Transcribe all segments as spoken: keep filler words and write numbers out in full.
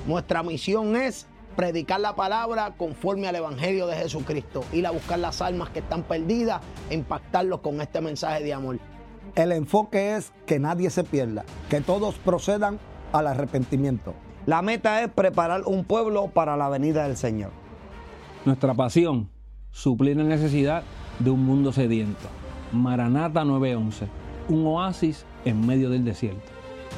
Nuestra misión es predicar la palabra conforme al Evangelio de Jesucristo, ir a buscar las almas que están perdidas e impactarlos con este mensaje de amor. El enfoque es que nadie se pierda, que todos procedan al arrepentimiento. La meta es preparar un pueblo para la venida del Señor. Nuestra pasión, suplir la necesidad de un mundo sediento. Maranata nueve once, un oasis en medio del desierto.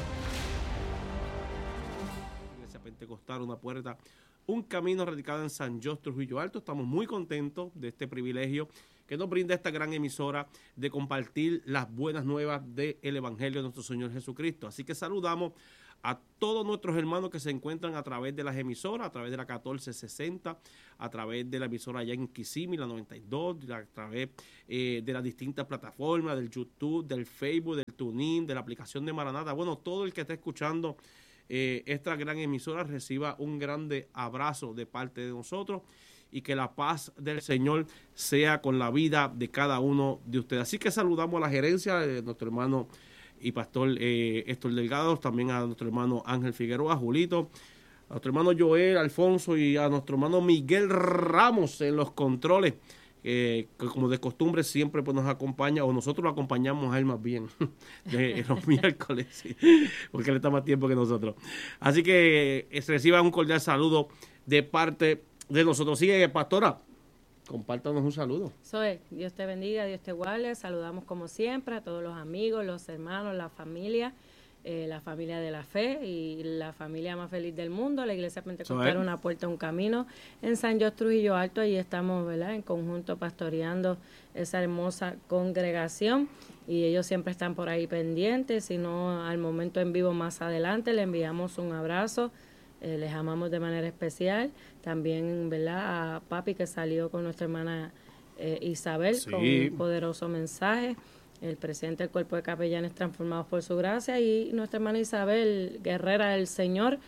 Iglesia Pentecostal, una puerta, un camino radicado en San Jos, Trujillo Alto. Estamos muy contentos de este privilegio que nos brinda esta gran emisora de compartir las buenas nuevas del Evangelio de nuestro Señor Jesucristo. Así que saludamos a todos nuestros hermanos que se encuentran a través de las emisoras, a través de la catorce sesenta, a través de la emisora allá en Kissimmee, la noventa y dos, a través eh, de las distintas plataformas, del YouTube, del Facebook, del TuneIn, de la aplicación de Maranata. Bueno, todo el que esté escuchando eh, esta gran emisora reciba un grande abrazo de parte de nosotros y que la paz del Señor sea con la vida de cada uno de ustedes. Así que saludamos a la gerencia de nuestro hermano y pastor eh, Héctor Delgado, también a nuestro hermano Ángel Figueroa, Julito, a nuestro hermano Joel, Alfonso y a nuestro hermano Miguel Ramos en los controles, eh, que como de costumbre siempre pues, nos acompaña, o nosotros lo acompañamos a él más bien, de los miércoles, sí, porque él está más tiempo que nosotros. Así que eh, se reciba un cordial saludo de parte de nosotros. Sigue, pastora. Compártanos un saludo. Soy, Dios te bendiga, Dios te guarde. Saludamos como siempre a todos los amigos, los hermanos, la familia, eh, la familia de la fe y la familia más feliz del mundo, la Iglesia Pentecostal, una puerta, un camino en San Jos, Trujillo Alto. Ahí estamos, ¿verdad?, en conjunto pastoreando esa hermosa congregación y ellos siempre están por ahí pendientes. Si no, al momento en vivo más adelante, le enviamos un abrazo. Eh, les amamos de manera especial. También, ¿verdad?, a papi que salió con nuestra hermana eh, Isabel, sí, con un poderoso mensaje. El presidente del Cuerpo de Capellanes Transformados por su Gracia y nuestra hermana Isabel, guerrera del Señor,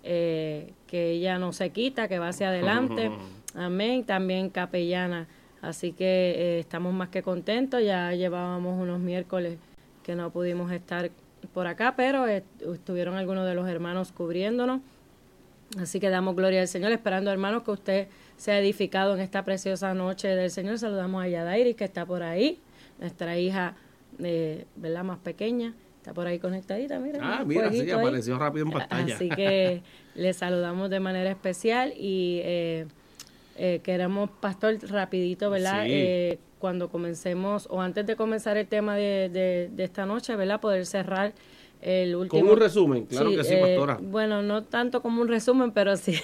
eh, que ella no se quita, que va hacia adelante. Amén. También capellana. Así que eh, estamos más que contentos. Ya llevábamos unos miércoles que no pudimos estar por acá, pero eh, estuvieron algunos de los hermanos cubriéndonos. Así que damos gloria al Señor, esperando, hermanos, que usted sea edificado en esta preciosa noche del Señor. Saludamos a Yadairis, que está por ahí, nuestra hija, eh, ¿verdad?, más pequeña, está por ahí conectadita, mira. Ah, mira, sí, apareció ahí rápido en pantalla. Así que le saludamos de manera especial y eh, eh, queremos, pastor, rapidito, ¿verdad?, sí. eh, cuando comencemos, o antes de comenzar el tema de, de, de esta noche, ¿verdad?, poder cerrar el último. Como un resumen, claro, sí, que sí, eh, pastora. Bueno, no tanto como un resumen, pero sí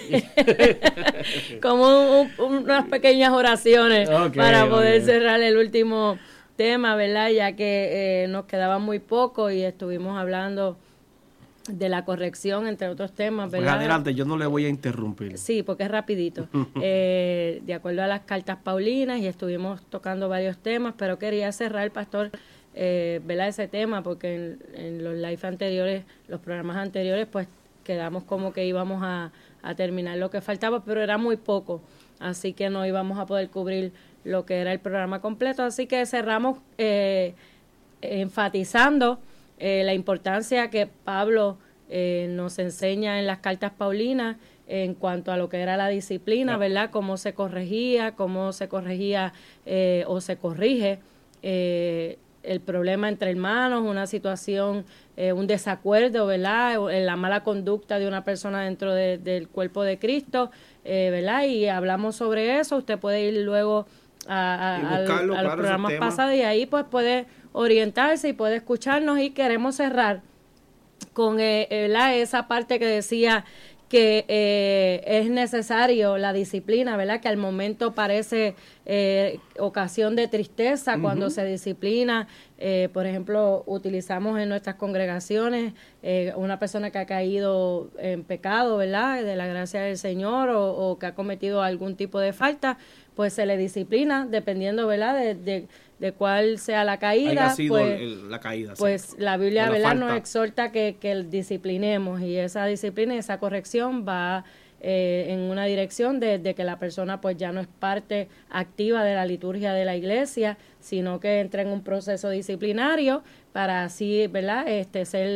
como un, un, unas pequeñas oraciones okay, para poder okay. cerrar el último tema, ¿verdad? Ya que eh, nos quedaba muy poco y estuvimos hablando de la corrección, entre otros temas, ¿verdad? Pues adelante, yo no le voy a interrumpir. Sí, porque es rapidito. eh, de acuerdo a las cartas paulinas, y estuvimos tocando varios temas, pero quería cerrar, pastor, Eh, ¿verdad?, ese tema, porque en, en los live anteriores, los programas anteriores, pues quedamos como que íbamos a, a terminar lo que faltaba, pero era muy poco, así que no íbamos a poder cubrir lo que era el programa completo, así que cerramos eh, enfatizando eh, la importancia que Pablo eh, nos enseña en las cartas paulinas en cuanto a lo que era la disciplina, ¿verdad?, cómo se corregía, cómo se corregía eh, o se corrige eh, el problema entre hermanos, una situación, eh, un desacuerdo, ¿verdad?, en la mala conducta de una persona dentro de, del cuerpo de Cristo, eh, ¿verdad?, y hablamos sobre eso. Usted puede ir luego a, a, a, a los claro, programas pasados y ahí pues puede orientarse y puede escucharnos, y queremos cerrar con eh, ¿verdad?, esa parte que decía que eh, es necesario la disciplina, ¿verdad?, que al momento parece eh, ocasión de tristeza uh-huh. cuando se disciplina. Eh, por ejemplo, utilizamos en nuestras congregaciones eh, una persona que ha caído en pecado, ¿verdad?, de la gracia del Señor, o, o que ha cometido algún tipo de falta, pues se le disciplina dependiendo, ¿verdad?, de, de, de cuál sea la caída. Haya sido pues, el, la caída. Pues sí. la Biblia, la ¿verdad?, falta. nos exhorta que, que disciplinemos, y esa disciplina y esa corrección va eh, en una dirección de, de que la persona pues ya no es parte activa de la liturgia de la iglesia, sino que entra en un proceso disciplinario para así, ¿verdad?, este ser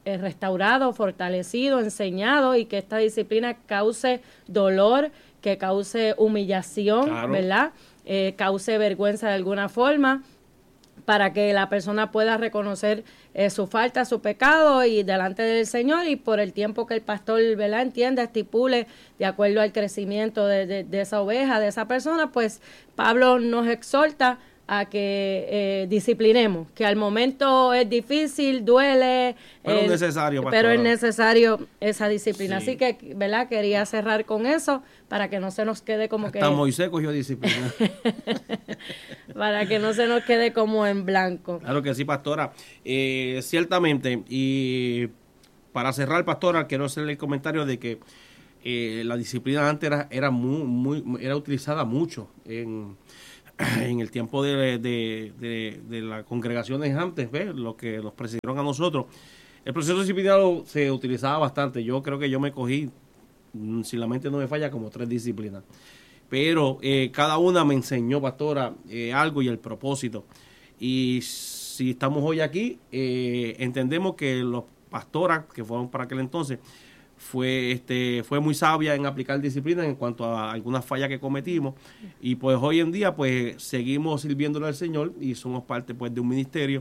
eh, restaurado, fortalecido, enseñado, y que esta disciplina cause dolor, que cause humillación, claro. ¿verdad? Eh, cause vergüenza de alguna forma, para que la persona pueda reconocer eh, su falta, su pecado y delante del Señor, y por el tiempo que el pastor, ¿verdad?, entienda, estipule de acuerdo al crecimiento de, de, de esa oveja, de esa persona, pues Pablo nos exhorta a que eh, disciplinemos, que al momento es difícil, duele, pero, eh, es, necesario, pero es necesario esa disciplina. Sí. Así que, ¿verdad?, quería cerrar con eso para que no se nos quede como Hasta que... Moisés cogió disciplina. Para que no se nos quede como en blanco. Claro que sí, pastora. Eh, ciertamente, y para cerrar, pastora, quiero hacerle el comentario de que eh, la disciplina antes era, era, muy, muy, era utilizada mucho en... en el tiempo de, de, de, de las congregaciones antes, ¿ves? Lo que nos precedieron a nosotros. El proceso disciplinario se utilizaba bastante. Yo creo que yo me cogí, si la mente no me falla, como tres disciplinas. Pero eh, cada una me enseñó, pastora, eh, algo y el propósito. Y si estamos hoy aquí, eh, entendemos que los pastoras que fueron para aquel entonces, fue este fue muy sabia en aplicar disciplina en cuanto a algunas fallas que cometimos, y pues hoy en día pues seguimos sirviéndole al Señor y somos parte pues de un ministerio,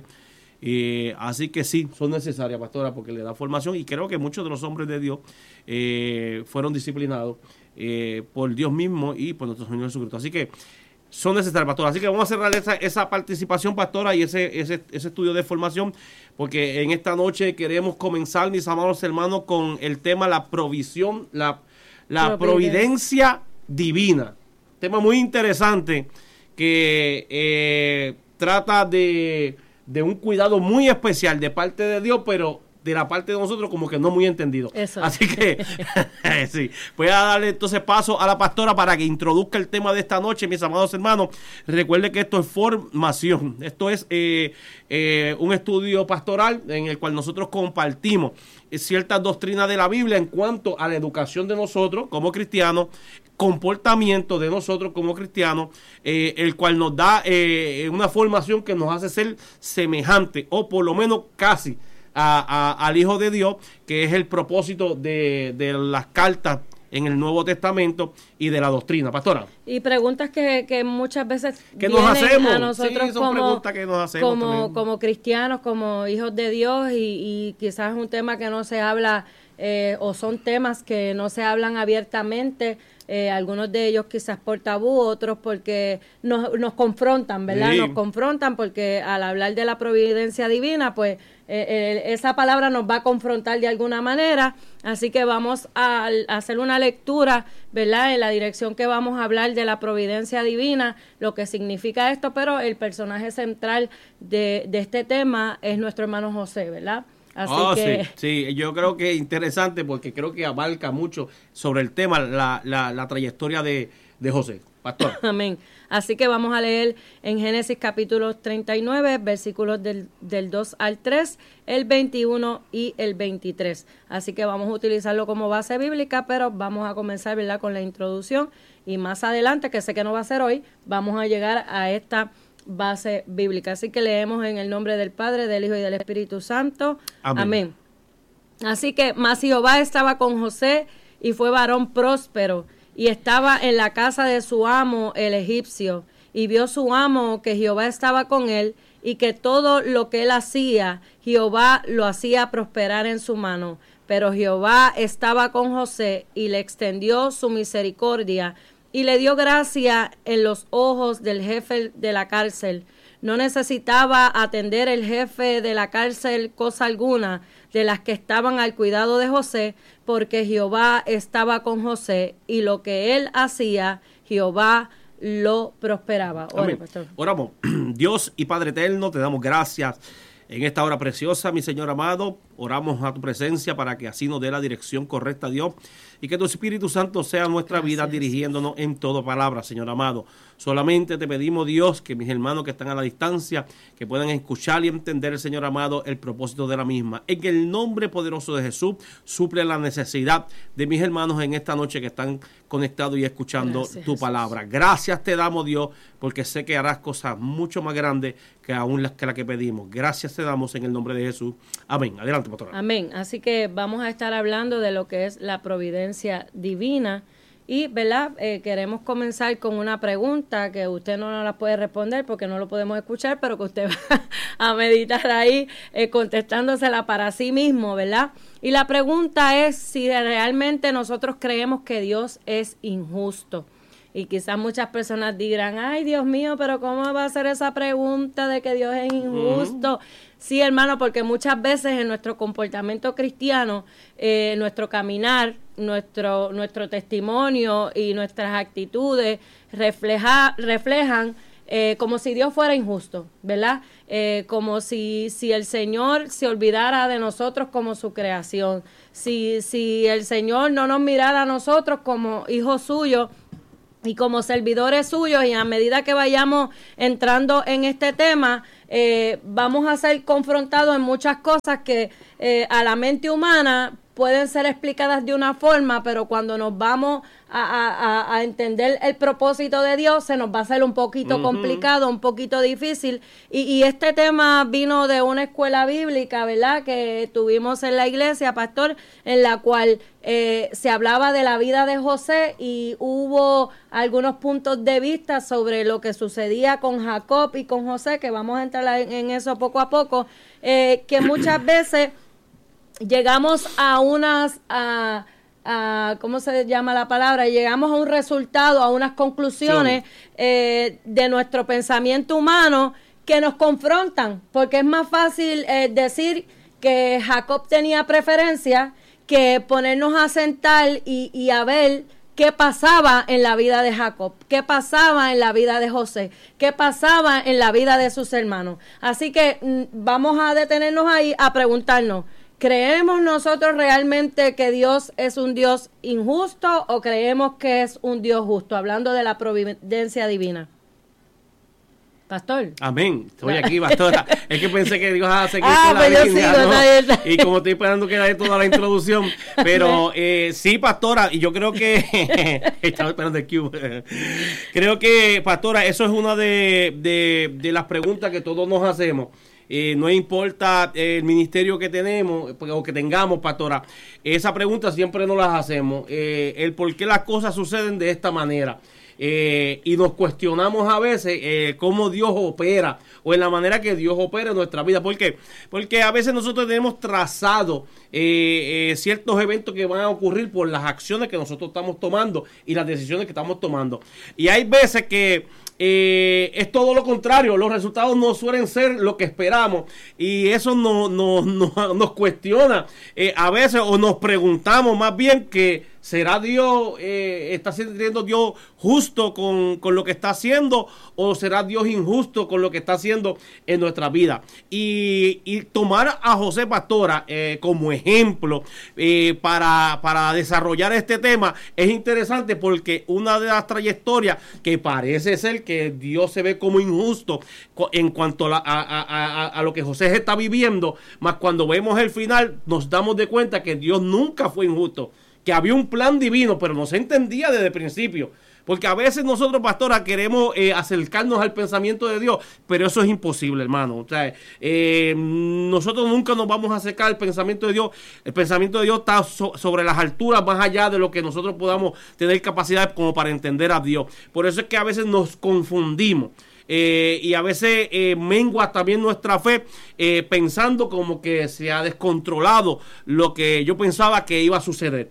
eh, así que sí, son necesarias, pastora, porque le da formación, y creo que muchos de los hombres de Dios eh, fueron disciplinados eh, por Dios mismo y por nuestro Señor Jesucristo, así que son necesarias, pastora. Así que vamos a cerrar esa, esa participación, pastora, y ese, ese, ese estudio de formación, porque en esta noche queremos comenzar, mis amados hermanos, con el tema la provisión, la, la providencia divina. Tema muy interesante que eh, trata de, de un cuidado muy especial de parte de Dios, pero de la parte de nosotros como que no muy entendido. Eso. Así que, sí, voy a darle entonces paso a la pastora para que introduzca el tema de esta noche, mis amados hermanos. Recuerde que esto es formación, esto es eh, eh, un estudio pastoral en el cual nosotros compartimos ciertas doctrinas de la Biblia en cuanto a la educación de nosotros como cristianos, comportamiento de nosotros como cristianos, eh, el cual nos da eh, una formación que nos hace ser semejante, o por lo menos casi A, a, al Hijo de Dios, que es el propósito de, de las cartas en el Nuevo Testamento y de la doctrina, pastora. Y preguntas que, que muchas veces que nos hacemos a nosotros, sí, son como, preguntas que nos hacemos como, como cristianos, como hijos de Dios, y, y quizás es un tema que no se habla, eh, o son temas que no se hablan abiertamente, eh, algunos de ellos quizás por tabú, otros porque nos, nos confrontan, ¿verdad? Sí. Nos confrontan porque al hablar de la providencia divina, pues eh, eh, esa palabra nos va a confrontar de alguna manera, así que vamos a, a hacer una lectura, ¿verdad?, en la dirección que vamos a hablar de la providencia divina, lo que significa esto, pero el personaje central de, de este tema es nuestro hermano José, ¿verdad? Así oh, que... sí, sí, yo creo que es interesante porque creo que abarca mucho sobre el tema, la, la, la trayectoria de, de José. Pastor. Amén. Así que vamos a leer en Génesis capítulo treinta y nueve, versículos del, del dos al tres, el veintiuno y el veintitrés. Así que vamos a utilizarlo como base bíblica, pero vamos a comenzar, ¿verdad?, con la introducción, y más adelante, que sé que no va a ser hoy, vamos a llegar a esta base bíblica. Así que leemos en el nombre del Padre, del Hijo y del Espíritu Santo. Amén. Amén. Así que, mas Jehová estaba con José, y fue varón próspero, y estaba en la casa de su amo el egipcio, y vio su amo que Jehová estaba con él, y que todo lo que él hacía, Jehová lo hacía prosperar en su mano. Pero Jehová estaba con José, y le extendió su misericordia, y le dio gracia en los ojos del jefe de la cárcel. No necesitaba atender el jefe de la cárcel cosa alguna de las que estaban al cuidado de José, porque Jehová estaba con José, y lo que él hacía, Jehová lo prosperaba. Ore, pastor. Oramos. Dios y Padre eterno, te damos gracias en esta hora preciosa, mi Señor amado. Oramos a tu presencia para que así nos dé la dirección correcta, Dios, y que tu Espíritu Santo sea nuestra Gracias. vida dirigiéndonos en toda palabra, Señor amado. Solamente te pedimos, Dios, que mis hermanos que están a la distancia, que puedan escuchar y entender, Señor amado, el propósito de la misma. En el nombre poderoso de Jesús, suple la necesidad de mis hermanos en esta noche que están conectados y escuchando Gracias, tu Jesús. palabra. Gracias te damos, Dios, porque sé que harás cosas mucho más grandes que aún las que, la que pedimos. Gracias te damos en el nombre de Jesús. Amén. Adelante. Adelante, pastora. Amén. Así que vamos a estar hablando de lo que es la providencia divina. Y, ¿verdad? Eh, queremos comenzar con una pregunta que usted no nos la puede responder porque no lo podemos escuchar, pero que usted va a meditar ahí eh, contestándosela para sí mismo, ¿verdad? Y la pregunta es si realmente nosotros creemos que Dios es injusto. Y quizás muchas personas dirán, ay, Dios mío, pero ¿cómo va a ser esa pregunta de que Dios es injusto? Uh-huh. Sí, hermano, porque muchas veces en nuestro comportamiento cristiano, eh, nuestro caminar, nuestro nuestro testimonio y nuestras actitudes refleja, reflejan eh, como si Dios fuera injusto, ¿verdad? Eh, como si, si el Señor se olvidara de nosotros como su creación, si, si el Señor no nos mirara a nosotros como hijos suyos, y como servidores suyos, y a medida que vayamos entrando en este tema, eh, vamos a ser confrontados en muchas cosas que eh, a la mente humana pueden ser explicadas de una forma, pero cuando nos vamos a, a, a entender el propósito de Dios, se nos va a hacer un poquito uh-huh. complicado, un poquito difícil. Y, y este tema vino de una escuela bíblica, ¿verdad?, que tuvimos en la iglesia, pastor, en la cual eh, se hablaba de la vida de José y hubo algunos puntos de vista sobre lo que sucedía con Jacob y con José, que vamos a entrar en, en eso poco a poco, eh, que muchas veces llegamos a unas, a, a, ¿cómo se llama la palabra? Llegamos a un resultado, a unas conclusiones sí. eh, de nuestro pensamiento humano que nos confrontan, porque es más fácil eh, decir que Jacob tenía preferencia que ponernos a sentar y, y a ver qué pasaba en la vida de Jacob, qué pasaba en la vida de José, qué pasaba en la vida de sus hermanos. Así que mm, vamos a detenernos ahí a preguntarnos, ¿creemos nosotros realmente que Dios es un Dios injusto o creemos que es un Dios justo? Hablando de la providencia divina. Pastor. Amén. Estoy aquí, pastora. Es que pensé que Dios a seguir ah, con la línea, ¿no? Está, está. Y como estoy esperando que dé toda la introducción. Pero eh, sí, pastora, y yo creo que... estaba esperando el cue. Creo que, pastora, eso es una de, de, de las preguntas que todos nos hacemos. Eh, no importa el ministerio que tenemos o que tengamos, pastora, esa pregunta siempre nos las hacemos, eh, el por qué las cosas suceden de esta manera, eh, y nos cuestionamos a veces eh, cómo Dios opera o en la manera que Dios opera en nuestra vida. ¿Por qué? Porque a veces nosotros tenemos trazado eh, eh, ciertos eventos que van a ocurrir por las acciones que nosotros estamos tomando y las decisiones que estamos tomando, y hay veces que Eh, es todo lo contrario, los resultados no suelen ser lo que esperamos y eso no, no, no, nos cuestiona eh, a veces, o nos preguntamos más bien que ¿será Dios, eh, está siendo Dios justo con, con lo que está haciendo, o será Dios injusto con lo que está haciendo en nuestra vida? Y, y tomar a José, pastora, eh, como ejemplo eh, para, para desarrollar este tema es interesante, porque una de las trayectorias que parece ser que Dios se ve como injusto en cuanto a, la, a, a, a, a lo que José está viviendo, más cuando vemos el final nos damos de cuenta que Dios nunca fue injusto, que había un plan divino, pero no se entendía desde el principio. Porque a veces nosotros, pastora, queremos eh, acercarnos al pensamiento de Dios, pero eso es imposible, hermano. O sea, eh, nosotros nunca nos vamos a acercar al pensamiento de Dios. El pensamiento de Dios está so, sobre las alturas, más allá de lo que nosotros podamos tener capacidad como para entender a Dios. Por eso es que a veces nos confundimos. Eh, y a veces eh, mengua también nuestra fe, eh, pensando como que se ha descontrolado lo que yo pensaba que iba a suceder.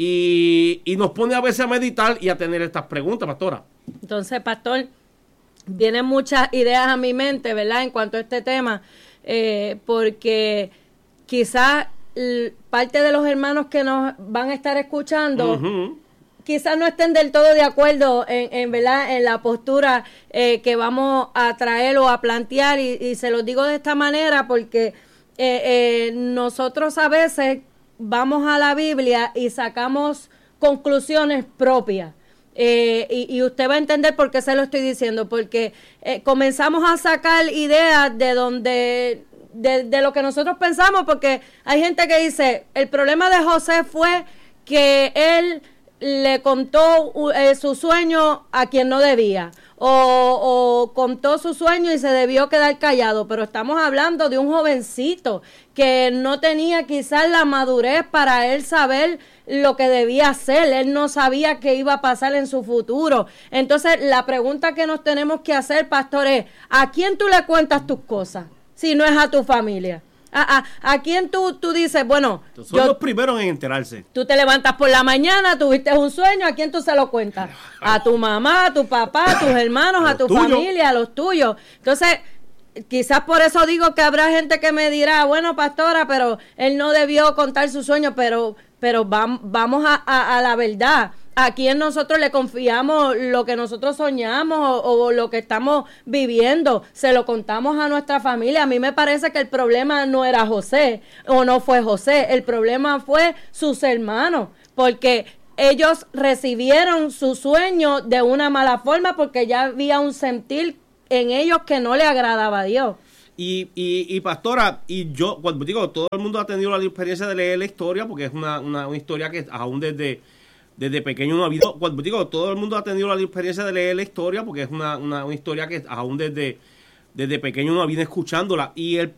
Y, y nos pone a veces a meditar y a tener estas preguntas, pastora. Entonces, pastor, vienen muchas ideas a mi mente, ¿verdad?, en cuanto a este tema, eh, porque quizás parte de los hermanos que nos van a estar escuchando uh-huh. quizás no estén del todo de acuerdo en, en verdad en la postura eh, que vamos a traer o a plantear, y, y se los digo de esta manera porque eh, eh, nosotros a veces vamos a la Biblia y sacamos conclusiones propias. Eh, y, y usted va a entender por qué se lo estoy diciendo, porque eh, comenzamos a sacar ideas de donde, de, de lo que nosotros pensamos, porque hay gente que dice, el problema de José fue que él le contó eh, su sueño a quien no debía, o, o contó su sueño y se debió quedar callado, pero estamos hablando de un jovencito que no tenía quizás la madurez para él saber lo que debía hacer, él no sabía qué iba a pasar en su futuro. Entonces la pregunta que nos tenemos que hacer, pastor, es, ¿a quién tú le cuentas tus cosas si no es a tu familia? ¿A, a, a quién tú, tú dices, bueno, son yo, los primeros en enterarse? Tú te levantas por la mañana, tuviste un sueño, ¿a quién tú se lo cuentas? A tu mamá, a tu papá, a tus hermanos, a, a tu tuyos. familia, a los tuyos. Entonces, quizás por eso digo que habrá gente que me dirá, bueno, pastora, pero él no debió contar su sueño, pero, pero vam, vamos a, a, a la verdad. ¿A quién nosotros le confiamos lo que nosotros soñamos o, o lo que estamos viviendo? Se lo contamos a nuestra familia. A mí me parece que el problema no era José o no fue José. El problema fue sus hermanos, porque ellos recibieron su sueño de una mala forma porque ya había un sentir en ellos que no le agradaba a Dios. Y, y, y pastora, y yo, cuando digo, todo el mundo ha tenido la experiencia de leer la historia, porque es una, una, una historia que aún desde... Desde pequeño no ha habido, cuando digo, todo el mundo ha tenido la experiencia de leer la historia, porque es una, una, una historia que aún desde, desde pequeño no ha venido escuchándola. Y el